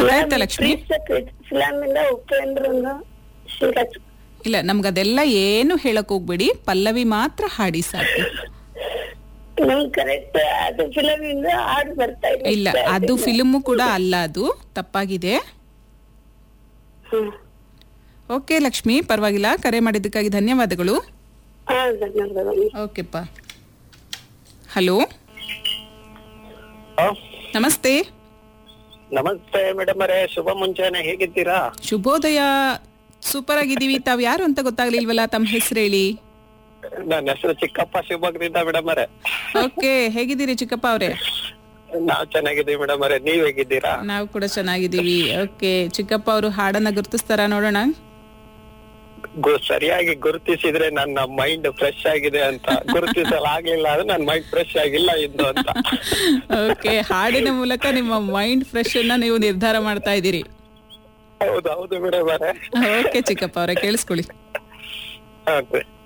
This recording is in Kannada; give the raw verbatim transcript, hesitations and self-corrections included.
ಗೊತ್ತಾಯ್ತಾ ಲಕ್ಷ್ಮಿ? ಫಿಲಂ ಇಂದ ಉಪೇಂದ್ರನ ಶಿವರಾಜ್. ಇಲ್ಲ, ನಮ್ಗದೆಲ್ಲ ಏನು ಹೇಳಕ್ ಹೋಗ್ಬೇಡಿ, ಪಲ್ಲವಿ ಮಾತ್ರ ಹಾಡಿ ಸಾಕು. ನಮ್ ಕರೆಕ್ಟ್ ಅದು ಫಿಲಂ ಇಂದ ಹಾಡು ಬರ್ತಾ ಇಲ್ಲ. ಇಲ್ಲ, ಅದು ಫಿಲ್ಮು ಕೂಡ ಅಲ್ಲ, ಅದು ತಪ್ಪಾಗಿದೆ. ಓಕೆ ಲಕ್ಷ್ಮಿ, ಪರವಾಗಿಲ್ಲ. ಕರೆ ಮಾಡಿದ್ದಕ್ಕಾಗಿ ಧನ್ಯವಾದಗಳು. ಹಾ, ಧನ್ಯವಾದಗಳು. ಓಕೆಪ್ಪ. ಹಲೋ, ನಮಸ್ತೆ. ನಮಸ್ತೆ ಮೇಡಮ್ ಅವರೇ, ಶುಭ ಮುಂಜಾನೆ, ಹೇಗಿದ್ದೀರಾ? ಶುಭೋದಯ, ಸೂಪರ್ ಆಗಿದ್ದೀವಿ. ತಾವ್ ಯಾರು ಅಂತ ಗೊತ್ತಾಗ್ಲಿಲ್ವಲ್ಲ, ತಮ್ಮ ಹೆಸರು ಹೇಳಿ. ನನ್ನ ಹೆಸರು ಚಿಕ್ಕಪ್ಪ, ಶಿವಮೊಗ್ಗದಿಂದ ಮೇಡಮ್ ಅವರೇ. ಓಕೆ, ಹೇಗಿದ್ದೀರಿ ಚಿಕ್ಕಪ್ಪ ಅವ್ರೆ? ನಾವ್ ಚೆನ್ನಾಗಿದ್ದೀವಿ ಮೇಡಮ್ ಅವರೇ, ನೀವ್ ಹೇಗಿದ್ದೀರಾ? ನಾವು ಕೂಡ ಚೆನ್ನಾಗಿದ್ದೀವಿ. ಓಕೆ, ಚಿಕ್ಕಪ್ಪ ಅವರು ಹಾಡನ್ನ ಗುರುತಿಸ್ತಾರ ನೋಡೋಣ. ಸರಿಯಾಗಿ ಗುರುತಿಸಿದ್ರೆ ನನ್ನ ಮೈಂಡ್ ಫ್ರೆಶ್ ಆಗಿದೆ ಅಂತ, ಗುರುತಿಸಲಾಗ್ಲಿಲ್ಲ ಅಂದ್ರೆ ನನ್ನ ಮೈಂಡ್ ಫ್ರೆಶ್ ಆಗಿಲ್ಲ ಇದ್ದು ಅಂತ. ಓಕೆ, ಹಾಡಿನ ಮೂಲಕ ನಿಮ್ಮ ಮೈಂಡ್ ಫ್ರೆಶ್ ಅನ್ನ ನೀವು ನಿರ್ಧಾರ ಮಾಡ್ತಾ ಇದ್ದೀರಿ. ಹೌದು ಹೌದು ಮೇಡಮ್ ಅವರೇ. ಓಕೆ ಚಿಕ್ಕಪ್ಪ ಅವರೇ, ಕೇಳಿಸ್ಕೊಳ್ಳಿ. ಓಕೆ.